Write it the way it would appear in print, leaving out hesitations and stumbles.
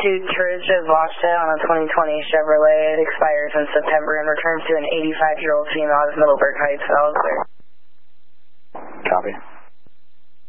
Pursuit Carriages lost it on a 2020 Chevrolet. It expires in September and returns to an 85-year-old female out of Middleburg Heights, Salisbury. Copy.